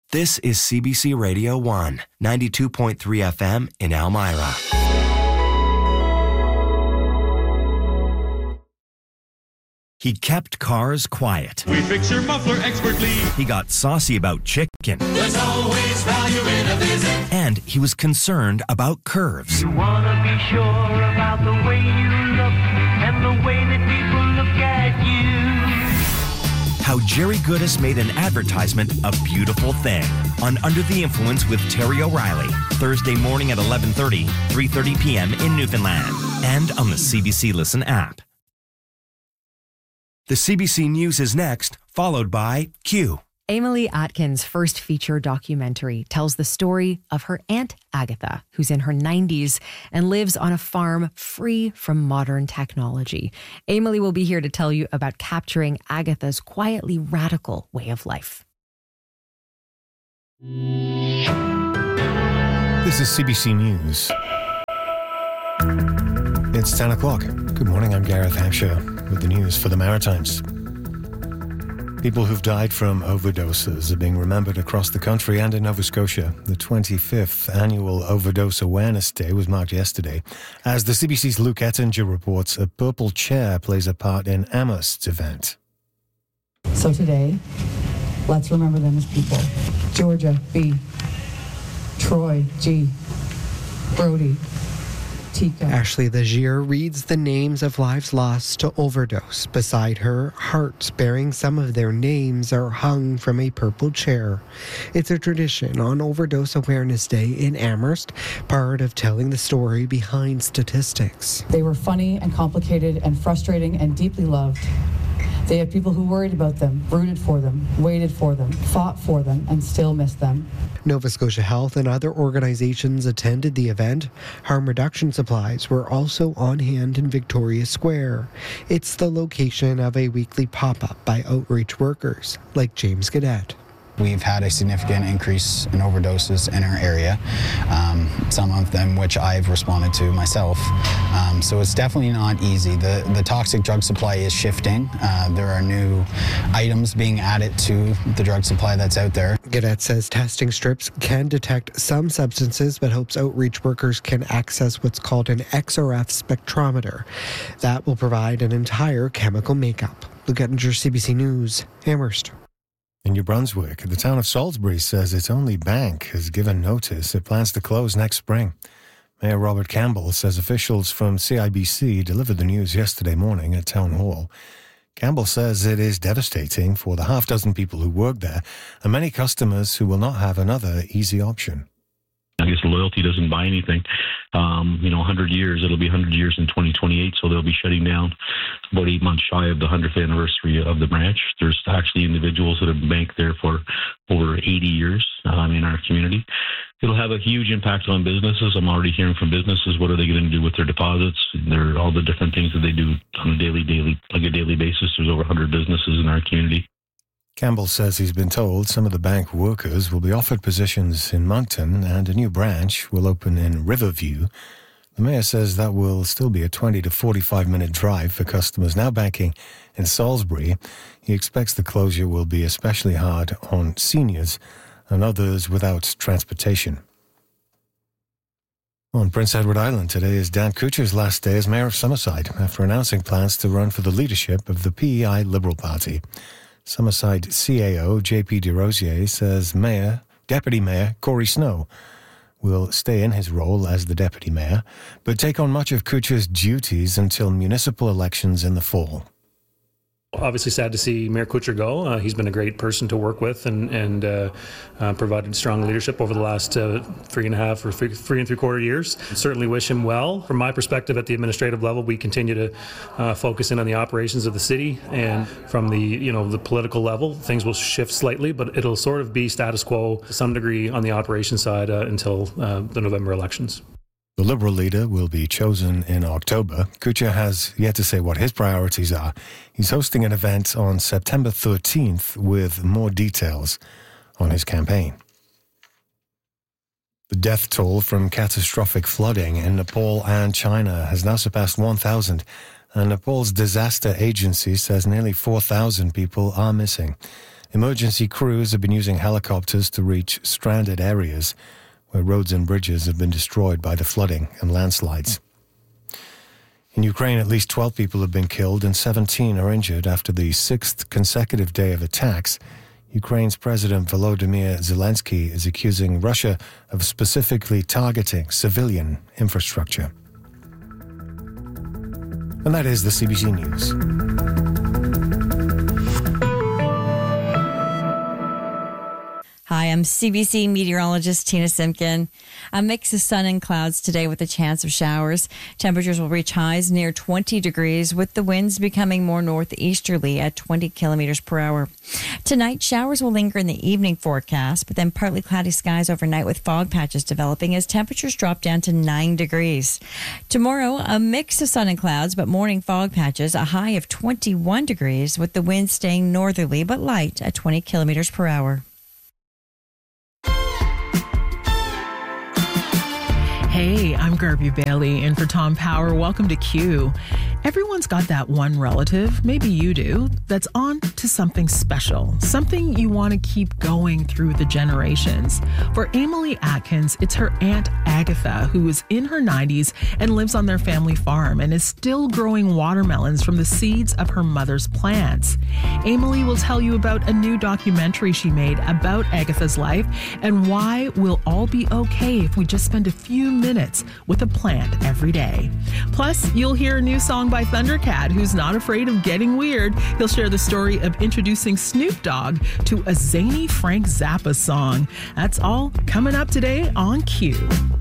This is CBC Radio 1, 92.3 FM in Elmira. He kept cars quiet. We fix your muffler expertly. He got saucy about chicken. There's always value in a visit. And he was concerned about curves. You want to be sure about the way you look and the way that people look at you. How Jerry Goodis made an advertisement a beautiful thing on Under the Influence with Terry O'Reilly. Thursday morning at 11:30, 3:30 p.m. in Newfoundland. And on the CBC Listen app. The CBC News is next, followed by Q. Emily Atkins' first feature documentary tells the story of her Aunt Agatha, who's in her 90s and lives on a farm free from modern technology. Emily will be here to tell you about capturing Agatha's quietly radical way of life. This is CBC News. It's 10 o'clock. Good morning, I'm Gareth Hampshire with the news for the Maritimes. People who've died from overdoses are being remembered across the country and in Nova Scotia. The 25th Annual Overdose Awareness Day was marked yesterday. As the CBC's Luke Ettinger reports, a purple chair plays a part in Amherst's event. So today, let's remember them as people. Georgia, B. Troy, G. Brody, Tika. Ashley Legier reads the names of lives lost to overdose. Beside her, hearts bearing some of their names are hung from a purple chair. It's a tradition on Overdose Awareness Day in Amherst, part of telling the story behind statistics. They were funny and complicated and frustrating and deeply loved. They had people who worried about them, rooted for them, waited for them, fought for them, and still missed them. Nova Scotia Health and other organizations attended the event. Harm reduction supplies were also on hand in Victoria Square. It's the location of a weekly pop-up by outreach workers like James Gadet. We've had a significant increase in overdoses in our area, some of them which I've responded to myself. So it's definitely not easy. The toxic drug supply is shifting. There are new items being added to the drug supply that's out there. Gadet says testing strips can detect some substances, but hopes outreach workers can access what's called an XRF spectrometer. That will provide an entire chemical makeup. Luke Ettinger, CBC News, Amherst. In New Brunswick, the town of Salisbury says its only bank has given notice it plans to close next spring. Mayor Robert Campbell says officials from CIBC delivered the news yesterday morning at Town Hall. Campbell says it is devastating for the half-dozen people who work there and many customers who will not have another easy option. I guess loyalty doesn't buy anything. 100 years, it'll be 100 years in 2028, so they'll be shutting down about 8 months shy of the 100th anniversary of the branch. There's actually individuals that have banked there for over 80 years in our community. It'll have a huge impact on businesses. I'm already hearing from businesses, what are they going to do with their deposits? There are all the different things that they do on a daily basis. There's over 100 businesses in our community. Campbell says he's been told some of the bank workers will be offered positions in Moncton and a new branch will open in Riverview. The mayor says that will still be a 20 to 45-minute drive for customers now banking in Salisbury. He expects the closure will be especially hard on seniors and others without transportation. On Prince Edward Island today is Dan Kuchar's last day as mayor of Summerside after announcing plans to run for the leadership of the PEI Liberal Party. Summerside CAO JP DeRosier says Deputy Mayor Corey Snow will stay in his role as the Deputy Mayor, but take on much of Kuchar's duties until municipal elections in the fall. Obviously sad to see Mayor Kuchar go. He's been a great person to work with and provided strong leadership over the last 3.5 or 3.75 years. Certainly wish him well. From my perspective at the administrative level, we continue to focus in on the operations of the city, and from the political level, things will shift slightly, but it'll sort of be status quo to some degree on the operations side until the November elections. The Liberal leader will be chosen in October. Kuchar has yet to say what his priorities are. He's hosting an event on September 13th with more details on his campaign. The death toll from catastrophic flooding in Nepal and China has now surpassed 1,000, and Nepal's disaster agency says nearly 4,000 people are missing. Emergency crews have been using helicopters to reach stranded areas where roads and bridges have been destroyed by the flooding and landslides. In Ukraine, at least 12 people have been killed and 17 are injured after the sixth consecutive day of attacks. Ukraine's President Volodymyr Zelensky is accusing Russia of specifically targeting civilian infrastructure. And that is the CBC News. Hi, I'm CBC meteorologist Tina Simpkin. A mix of sun and clouds today with a chance of showers. Temperatures will reach highs near 20 degrees with the winds becoming more northeasterly at 20 kilometers per hour. Tonight, showers will linger in the evening forecast, but then partly cloudy skies overnight with fog patches developing as temperatures drop down to 9 degrees. Tomorrow, a mix of sun and clouds, but morning fog patches, a high of 21 degrees with the wind staying northerly but light at 20 kilometers per hour. Hey, I'm Garby Bailey, and for Tom Power, welcome to Q. Everyone's got that one relative, maybe you do, that's on to something special, something you want to keep going through the generations. For Emily Atkins, it's her Aunt Agatha, who is in her 90s and lives on their family farm and is still growing watermelons from the seeds of her mother's plants. Emily will tell you about a new documentary she made about Agatha's life and why we'll all be okay if we just spend a few minutes with a plant every day. Plus, you'll hear a new song by Thundercat, who's not afraid of getting weird. He'll share the story of introducing Snoop Dogg to a zany Frank Zappa song. That's all coming up today on Q.